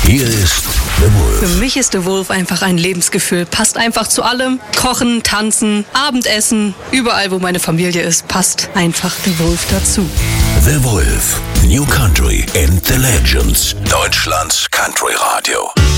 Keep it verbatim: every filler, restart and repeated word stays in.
Hier ist The Wolf. Für mich ist The Wolf einfach ein Lebensgefühl. Passt einfach zu allem. Kochen, tanzen, Abendessen, überall wo meine Familie ist, passt einfach The Wolf dazu. The Wolf. New Country and the Legends. Deutschlands Country Radio.